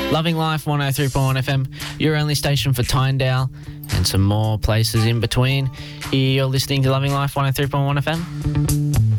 Loving Life 103.1 FM, your only station for Tyndale and some more places in between. You're listening to Loving Life 103.1 FM.